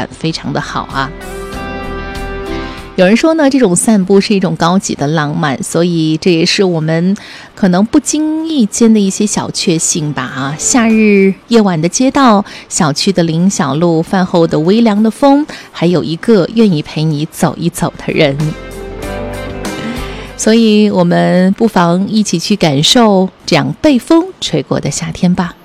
感非常的好啊。有人说呢，这种散步是一种高级的浪漫，所以这也是我们可能不经意间的一些小确幸吧啊！夏日夜晚的街道，小区的菱小路，饭后的微凉的风，还有一个愿意陪你走一走的人。所以我们不妨一起去感受这样被风吹过的夏天吧。